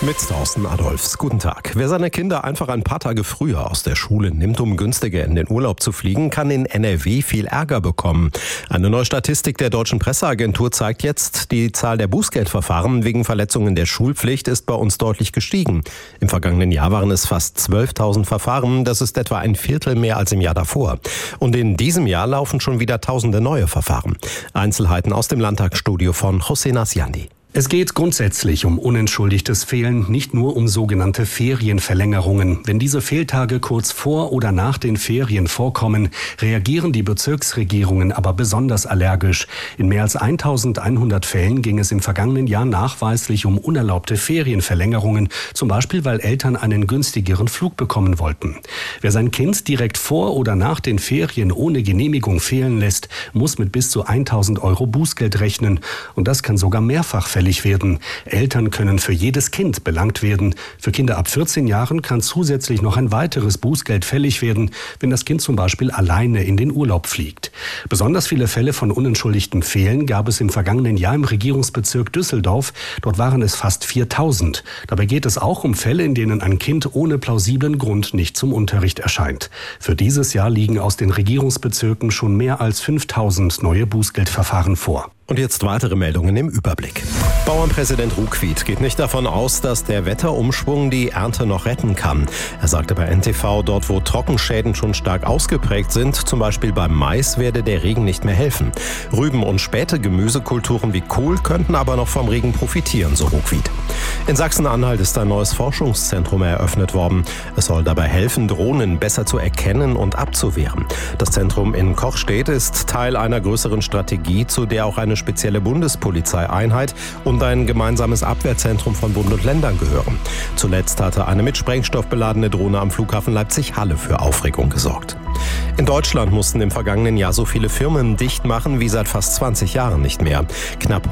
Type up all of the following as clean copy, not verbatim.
Mit Thorsten Adolfs. Guten Tag. Wer seine Kinder einfach ein paar Tage früher aus der Schule nimmt, um günstiger in den Urlaub zu fliegen, kann in NRW viel Ärger bekommen. Eine neue Statistik der Deutschen Presseagentur zeigt jetzt, die Zahl der Bußgeldverfahren wegen Verletzungen der Schulpflicht ist bei uns deutlich gestiegen. Im vergangenen Jahr waren es fast 12.000 Verfahren. Das ist etwa ein Viertel mehr als im Jahr davor. Und in diesem Jahr laufen schon wieder tausende neue Verfahren. Einzelheiten aus dem Landtagsstudio von José Nasiandi. Es geht grundsätzlich um unentschuldigtes Fehlen, nicht nur um sogenannte Ferienverlängerungen. Wenn diese Fehltage kurz vor oder nach den Ferien vorkommen, reagieren die Bezirksregierungen aber besonders allergisch. In mehr als 1100 Fällen ging es im vergangenen Jahr nachweislich um unerlaubte Ferienverlängerungen, zum Beispiel weil Eltern einen günstigeren Flug bekommen wollten. Wer sein Kind direkt vor oder nach den Ferien ohne Genehmigung fehlen lässt, muss mit bis zu 1.000 € Bußgeld rechnen. Und das kann sogar mehrfach fällig werden. Eltern können für jedes Kind belangt werden. Für Kinder ab 14 Jahren kann zusätzlich noch ein weiteres Bußgeld fällig werden, wenn das Kind zum Beispiel alleine in den Urlaub fliegt. Besonders viele Fälle von unentschuldigtem Fehlen gab es im vergangenen Jahr im Regierungsbezirk Düsseldorf. Dort waren es fast 4.000. Dabei geht es auch um Fälle, in denen ein Kind ohne plausiblen Grund nicht zum Unterricht erscheint. Für dieses Jahr liegen aus den Regierungsbezirken schon mehr als 5.000 neue Bußgeldverfahren vor. Und jetzt weitere Meldungen im Überblick. Bauernpräsident Ruckwied geht nicht davon aus, dass der Wetterumschwung die Ernte noch retten kann. Er sagte bei NTV, dort wo Trockenschäden schon stark ausgeprägt sind, zum Beispiel beim Mais, werde der Regen nicht mehr helfen. Rüben- und späte Gemüsekulturen wie Kohl könnten aber noch vom Regen profitieren, so Ruckwied. In Sachsen-Anhalt ist ein neues Forschungszentrum eröffnet worden. Es soll dabei helfen, Drohnen besser zu erkennen und abzuwehren. Das Zentrum in Kochstedt ist Teil einer größeren Strategie, zu der auch eine spezielle Bundespolizeieinheit und ein gemeinsames Abwehrzentrum von Bund und Ländern gehören. Zuletzt hatte eine mit Sprengstoff beladene Drohne am Flughafen Leipzig-Halle für Aufregung gesorgt. In Deutschland mussten im vergangenen Jahr so viele Firmen dicht machen wie seit fast 20 Jahren nicht mehr. Knapp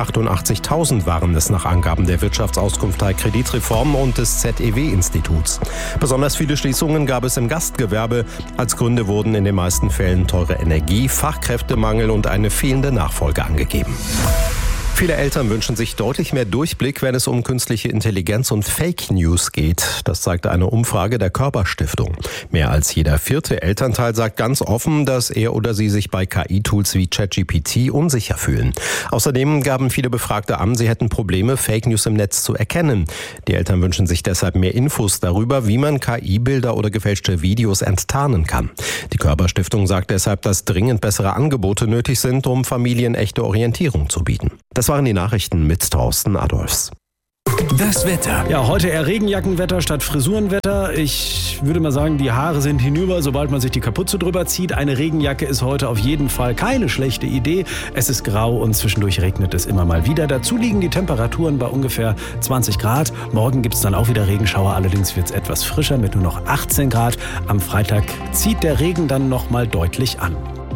188.000 waren es nach Angaben der Wirtschaftsauskunft Kreditreform und des ZEW-Instituts. Besonders viele Schließungen gab es im Gastgewerbe. Als Gründe wurden in den meisten Fällen teure Energie, Fachkräftemangel und eine fehlende Nachfolge angegeben. Viele Eltern wünschen sich deutlich mehr Durchblick, wenn es um künstliche Intelligenz und Fake News geht. Das zeigte eine Umfrage der Körper-Stiftung. Mehr als jeder vierte Elternteil sagt ganz offen, dass er oder sie sich bei KI-Tools wie ChatGPT unsicher fühlen. Außerdem gaben viele Befragte an, sie hätten Probleme, Fake News im Netz zu erkennen. Die Eltern wünschen sich deshalb mehr Infos darüber, wie man KI-Bilder oder gefälschte Videos enttarnen kann. Die Körper-Stiftung sagt deshalb, dass dringend bessere Angebote nötig sind, um Familien echte Orientierung zu bieten. Das waren die Nachrichten mit Thorsten Adolfs. Das Wetter. Ja, heute eher Regenjackenwetter statt Frisurenwetter. Ich würde mal sagen, die Haare sind hinüber, sobald man sich die Kapuze drüber zieht. Eine Regenjacke ist heute auf jeden Fall keine schlechte Idee. Es ist grau und zwischendurch regnet es immer mal wieder. Dazu liegen die Temperaturen bei ungefähr 20 Grad. Morgen gibt es dann auch wieder Regenschauer, allerdings wird es etwas frischer mit nur noch 18 Grad. Am Freitag zieht der Regen dann noch mal deutlich an.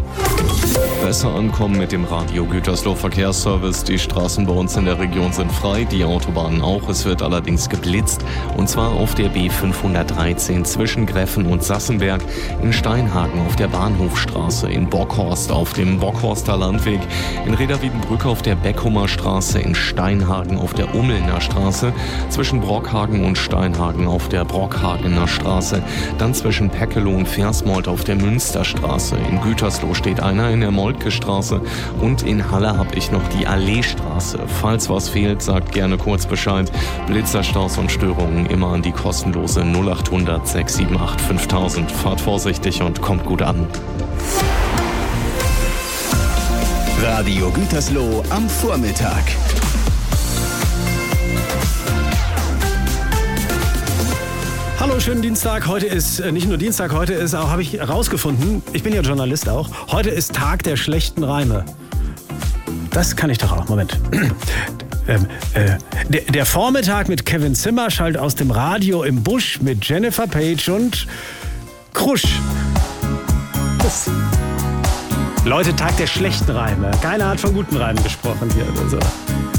Besser ankommen mit dem Radio Gütersloh Verkehrsservice. Die Straßen bei uns in der Region sind frei, die Autobahnen auch. Es wird allerdings geblitzt. Und zwar auf der B513 zwischen Greffen und Sassenberg, in Steinhagen auf der Bahnhofstraße, in Bockhorst auf dem Bockhorster Landweg, in Reda-Wiedenbrück auf der Beckumer Straße, in Steinhagen auf der Ummelner Straße, zwischen Brockhagen und Steinhagen auf der Brockhagener Straße, dann zwischen Peckeloh und Versmold auf der Münsterstraße. In Gütersloh steht einer in der Moltke Straße und in Halle habe ich noch die Alleestraße. Falls was fehlt, sagt gerne kurz Bescheid. Blitzerstaus und Störungen immer an die kostenlose 0800 678 5000. Fahrt vorsichtig und kommt gut an. Radio Gütersloh am Vormittag. Hallo, schönen Dienstag. Heute ist nicht nur Dienstag, heute ist auch, habe ich herausgefunden, ich bin ja Journalist auch, heute ist Tag der schlechten Reime. Das kann ich doch auch. Moment. Der Vormittag mit Kevin Zimmer schallt aus dem Radio im Busch mit Jennifer Page und Krusch. Leute, Tag der schlechten Reime. Keiner hat von guten Reimen gesprochen hier oder so.